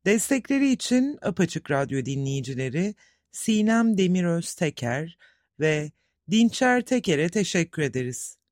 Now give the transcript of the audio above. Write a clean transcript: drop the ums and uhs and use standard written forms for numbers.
Destekleri için Apaçık Radyo dinleyicileri Sinem Demiröz Teker ve Dinçer Teker'e teşekkür ederiz.